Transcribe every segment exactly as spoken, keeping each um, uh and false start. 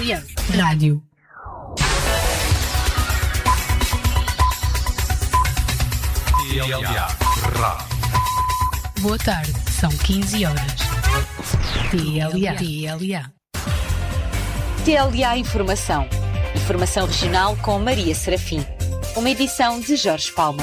L A Rádio. T L A Rádio. Boa tarde, são quinze horas. T L A. T L A. T L A Informação. Informação regional com Maria Serafim. Uma edição de Jorge Palma.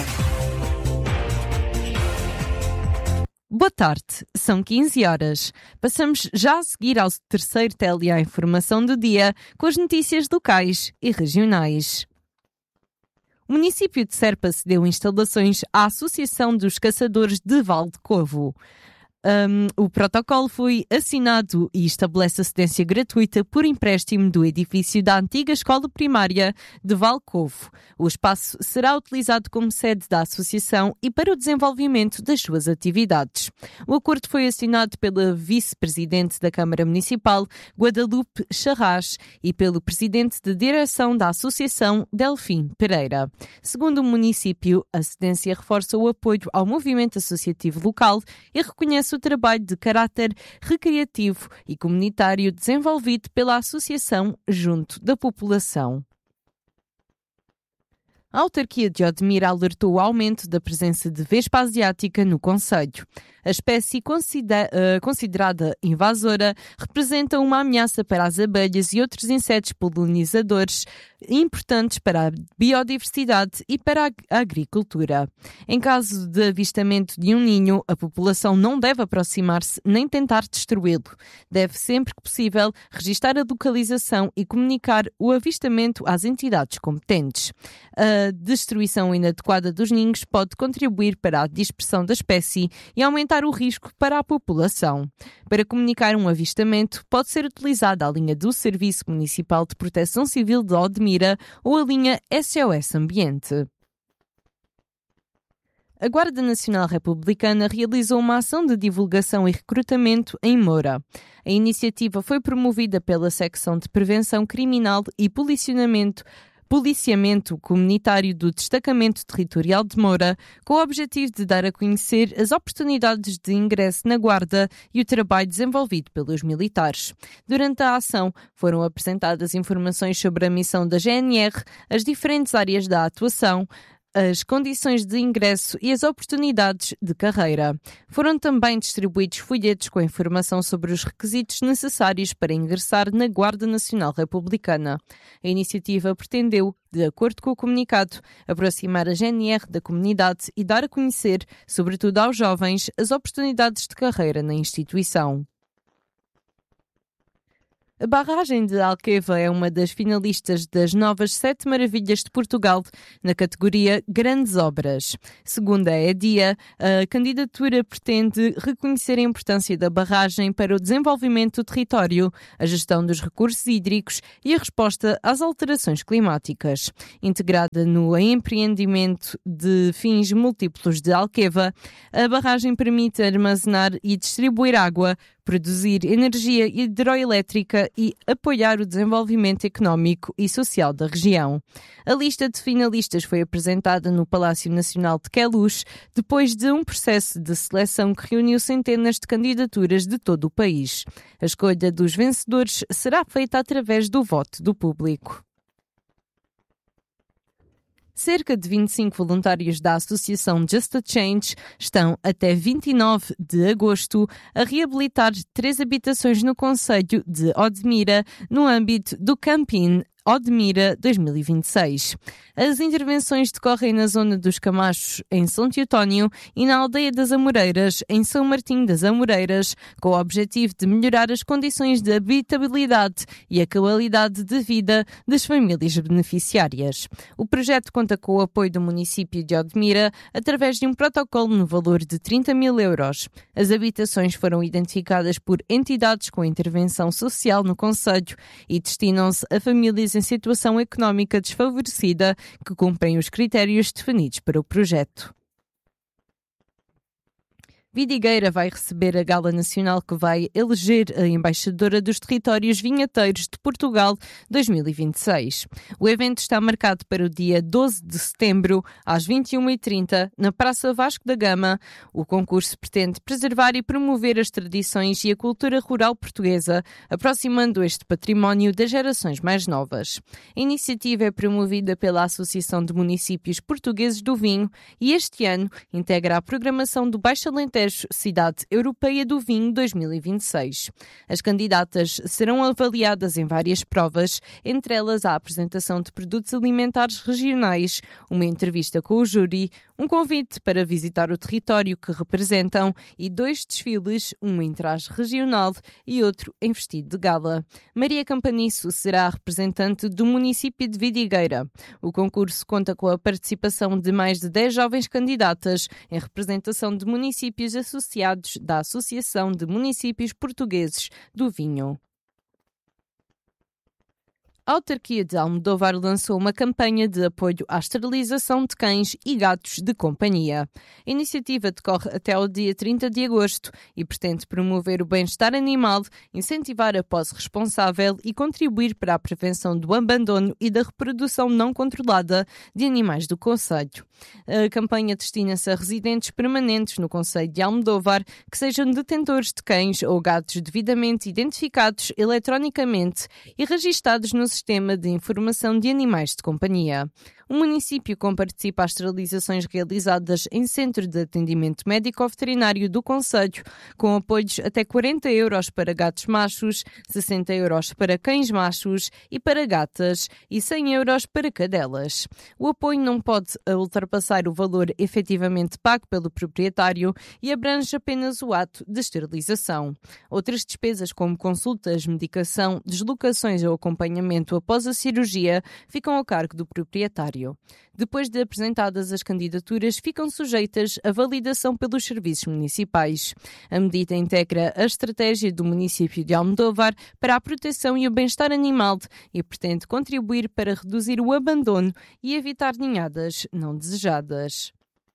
Boa tarde, são quinze horas. Passamos já a seguir ao terceiro T L A Informação do dia com as notícias locais e regionais. O município de Serpa cedeu instalações à Associação dos Caçadores de Val de Covo. Um, o protocolo foi assinado e estabelece a cedência gratuita por empréstimo do edifício da antiga escola primária de Valcovo. O espaço será utilizado como sede da associação e para o desenvolvimento das suas atividades. O acordo foi assinado pela vice-presidente da Câmara Municipal, Guadalupe Charras, e pelo presidente de direção da associação, Delfim Pereira. Segundo o município, a cedência reforça o apoio ao movimento associativo local e reconhece o trabalho de caráter recreativo e comunitário desenvolvido pela associação junto da população. A autarquia de Odmira alertou o aumento da presença de vespa asiática no concelho. A espécie considera, uh, considerada invasora representa uma ameaça para as abelhas e outros insetos polinizadores importantes para a biodiversidade e para a agricultura. Em caso de avistamento de um ninho, a população não deve aproximar-se nem tentar destruí-lo. Deve, sempre que possível, registar a localização e comunicar o avistamento às entidades competentes. A destruição inadequada dos ninhos pode contribuir para a dispersão da espécie e aumentar o risco para a população. Para comunicar um avistamento, pode ser utilizada a linha do Serviço Municipal de Proteção Civil de Odmira ou a linha S O S Ambiente. A Guarda Nacional Republicana realizou uma ação de divulgação e recrutamento em Moura. A iniciativa foi promovida pela Secção de Prevenção Criminal e Policiamento Policiamento Comunitário do Destacamento Territorial de Moura, com o objetivo de dar a conhecer as oportunidades de ingresso na Guarda e o trabalho desenvolvido pelos militares. Durante a ação, foram apresentadas informações sobre a missão da G N R, as diferentes áreas da atuação, as condições de ingresso e as oportunidades de carreira. Foram também distribuídos folhetos com informação sobre os requisitos necessários para ingressar na Guarda Nacional Republicana. A iniciativa pretendeu, de acordo com o comunicado, aproximar a G N R da comunidade e dar a conhecer, sobretudo aos jovens, as oportunidades de carreira na instituição. A barragem de Alqueva é uma das finalistas das novas Sete Maravilhas de Portugal na categoria Grandes Obras. Segundo a EDIA, a candidatura pretende reconhecer a importância da barragem para o desenvolvimento do território, a gestão dos recursos hídricos e a resposta às alterações climáticas. Integrada no empreendimento de fins múltiplos de Alqueva, a barragem permite armazenar e distribuir água, produzir energia hidroelétrica e apoiar o desenvolvimento económico e social da região. A lista de finalistas foi apresentada no Palácio Nacional de Queluz, depois de um processo de seleção que reuniu centenas de candidaturas de todo o país. A escolha dos vencedores será feita através do voto do público. Cerca de vinte e cinco voluntários da Associação Just a Change estão até vinte e nove de agosto a reabilitar três habitações no concelho de Odmira no âmbito do Campin Odmira dois mil e vinte e seis. As intervenções decorrem na zona dos Camachos, em São Teotónio, e na aldeia das Amoreiras, em São Martim das Amoreiras, com o objetivo de melhorar as condições de habitabilidade e a qualidade de vida das famílias beneficiárias. O projeto conta com o apoio do município de Odmira através de um protocolo no valor de trinta mil euros. As habitações foram identificadas por entidades com intervenção social no concelho e destinam-se a famílias em situação económica desfavorecida que cumprem os critérios definidos para o projeto. Vidigueira vai receber a Gala Nacional que vai eleger a embaixadora dos territórios vinheteiros de Portugal dois mil e vinte e seis. O evento está marcado para o dia doze de setembro, às vinte e uma e trinta, na Praça Vasco da Gama. O concurso pretende preservar e promover as tradições e a cultura rural portuguesa, aproximando este património das gerações mais novas. A iniciativa é promovida pela Associação de Municípios Portugueses do Vinho e este ano integra a programação do Baixo Alentejo Cidade Europeia do Vinho dois mil e vinte e seis. As candidatas serão avaliadas em várias provas, entre elas a apresentação de produtos alimentares regionais, uma entrevista com o júri, um convite para visitar o território que representam e dois desfiles, um em traje regional e outro em vestido de gala. Maria Campaniço será a representante do município de Vidigueira. O concurso conta com a participação de mais de dez jovens candidatas em representação de municípios associados da Associação de Municípios Portugueses do Vinho. A autarquia de Almodóvar lançou uma campanha de apoio à esterilização de cães e gatos de companhia. A iniciativa decorre até ao dia trinta de agosto e pretende promover o bem-estar animal, incentivar a posse responsável e contribuir para a prevenção do abandono e da reprodução não controlada de animais do concelho. A campanha destina-se a residentes permanentes no concelho de Almodóvar que sejam detentores de cães ou gatos devidamente identificados eletronicamente e registados no Sistema de Informação de Animais de Companhia. O município comparticipa às esterilizações realizadas em Centro de Atendimento Médico-Veterinário do concelho, com apoios até quarenta euros para gatos machos, sessenta euros para cães machos e para gatas e cem euros para cadelas. O apoio não pode ultrapassar o valor efetivamente pago pelo proprietário e abrange apenas o ato de esterilização. Outras despesas, como consultas, medicação, deslocações ou acompanhamento após a cirurgia, ficam ao cargo do proprietário. Depois de apresentadas as candidaturas, ficam sujeitas à validação pelos serviços municipais. A medida integra a estratégia do município de Almodóvar para a proteção e o bem-estar animal e pretende contribuir para reduzir o abandono e evitar ninhadas não desejadas.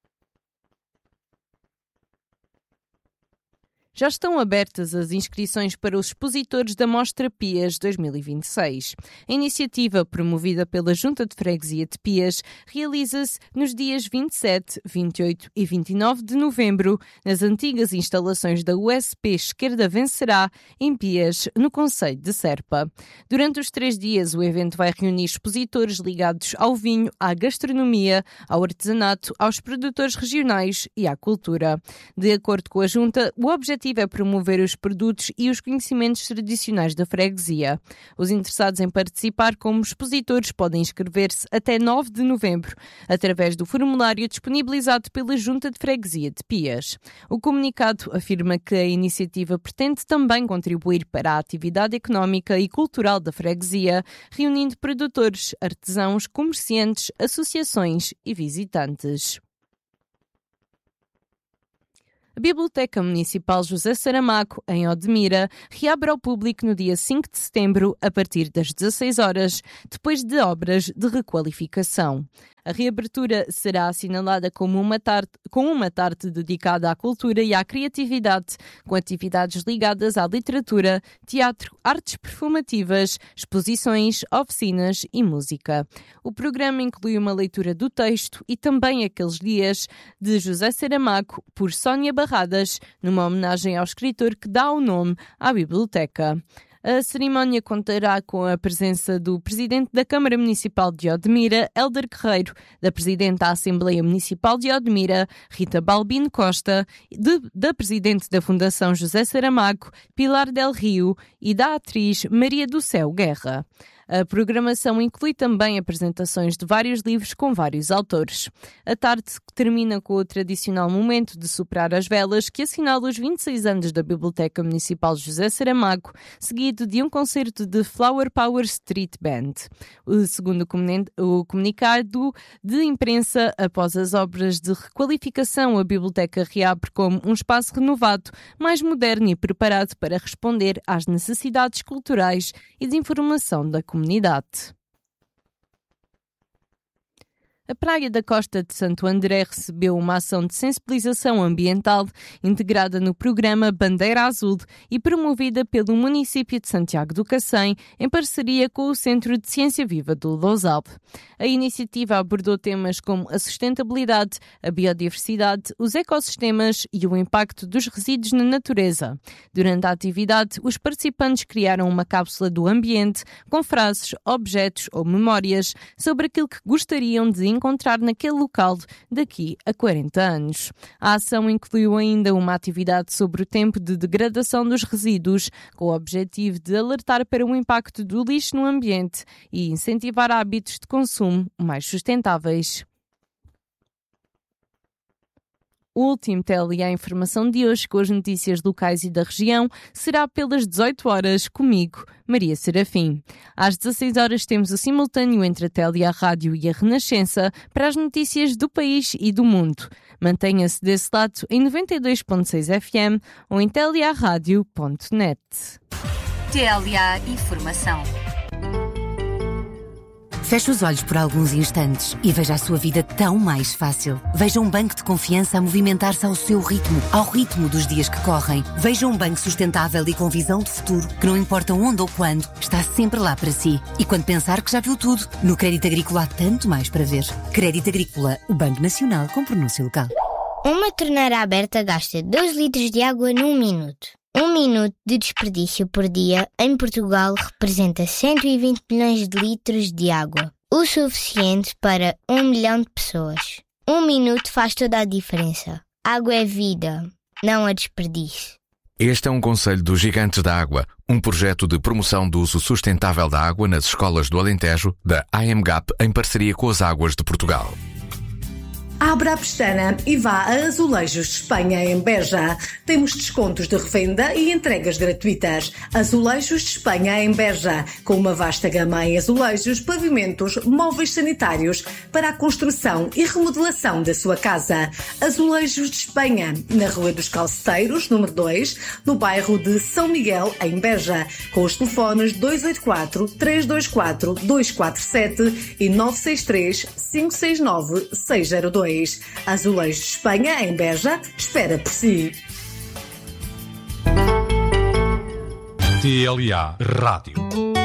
Já estão abertas as inscrições para os expositores da Mostra Pias dois mil e vinte e seis. A iniciativa, promovida pela Junta de Freguesia de Pias, realiza-se nos dias vinte e sete, vinte e oito e vinte e nove de novembro, nas antigas instalações da U S P Esquerda Vencerá, em Pias, no concelho de Serpa. Durante os três dias, o evento vai reunir expositores ligados ao vinho, à gastronomia, ao artesanato, aos produtores regionais e à cultura. De acordo com a Junta, o objetivo é promover os produtos e os conhecimentos tradicionais da freguesia. Os interessados em participar como expositores podem inscrever-se até nove de novembro, através do formulário disponibilizado pela Junta de Freguesia de Pias. O comunicado afirma que a iniciativa pretende também contribuir para a atividade económica e cultural da freguesia, reunindo produtores, artesãos, comerciantes, associações e visitantes. A Biblioteca Municipal José Saramago, em Odmira, reabre ao público no dia cinco de setembro, a partir das dezasseis horas, depois de obras de requalificação. A reabertura será assinalada como uma tarde, com uma tarde dedicada à cultura e à criatividade, com atividades ligadas à literatura, teatro, artes performativas, exposições, oficinas e música. O programa inclui uma leitura do texto e também aqueles dias de José Saramago, por Sónia Barradas, numa homenagem ao escritor que dá o nome à biblioteca. A cerimónia contará com a presença do Presidente da Câmara Municipal de Odmira, Hélder Guerreiro, da Presidente da Assembleia Municipal de Odmira, Rita Balbino Costa, de, da Presidente da Fundação José Saramago, Pilar del Rio, e da atriz Maria do Céu Guerra. A programação inclui também apresentações de vários livros com vários autores. A tarde termina com o tradicional momento de soprar as velas, que assinala os vinte e seis anos da Biblioteca Municipal José Saramago, seguido de um concerto de Flower Power Street Band. Segundo o comunicado de imprensa, após as obras de requalificação, a biblioteca reabre como um espaço renovado, mais moderno e preparado para responder às necessidades culturais e de informação da comunidade. a Praia da Costa de Santo André recebeu uma ação de sensibilização ambiental integrada no programa Bandeira Azul e promovida pelo município de Santiago do Cacém em parceria com o Centro de Ciência Viva do Lousal. A iniciativa abordou temas como a sustentabilidade, a biodiversidade, os ecossistemas e o impacto dos resíduos na natureza. Durante a atividade, os participantes criaram uma cápsula do ambiente com frases, objetos ou memórias sobre aquilo que gostariam de encontrar naquele local daqui a quarenta anos. A ação incluiu ainda uma atividade sobre o tempo de degradação dos resíduos, com o objetivo de alertar para o impacto do lixo no ambiente e incentivar hábitos de consumo mais sustentáveis. O último T L A Informação de hoje, com as notícias locais e da região, será pelas dezoito horas comigo, Maria Serafim. Às dezasseis horas temos o simultâneo entre a T L A Rádio e a Renascença para as notícias do país e do mundo. Mantenha-se desse lado em noventa e dois ponto seis F M ou em t l a radio ponto net. T L A Informação. Feche os olhos por alguns instantes e veja a sua vida tão mais fácil. Veja um banco de confiança a movimentar-se ao seu ritmo, ao ritmo dos dias que correm. Veja um banco sustentável e com visão de futuro, que não importa onde ou quando, está sempre lá para si. E quando pensar que já viu tudo, no Crédito Agrícola há tanto mais para ver. Crédito Agrícola, o Banco Nacional com pronúncia local. Uma torneira aberta gasta dois litros de água num minuto. Um minuto de desperdício por dia em Portugal representa cento e vinte milhões de litros de água, o suficiente para um milhão de pessoas. Um minuto faz toda a diferença. Água é vida, não a desperdício. Este é um conselho dos Gigantes da Água, um projeto de promoção do uso sustentável da água nas escolas do Alentejo, da A M G A P, em parceria com as Águas de Portugal. Abra a pestana e vá a Azulejos de Espanha, em Beja. Temos descontos de revenda e entregas gratuitas. Azulejos de Espanha, em Beja, com uma vasta gama em azulejos, pavimentos, móveis sanitários para a construção e remodelação da sua casa. Azulejos de Espanha, na Rua dos Calceteiros, número dois, no bairro de São Miguel, em Beja, com os telefones dois oito quatro, três dois quatro, dois quatro sete e nove seis três, cinco seis nove, seis zero dois. Azulejos de Espanha, em Beja, espera por si. T L A Rádio.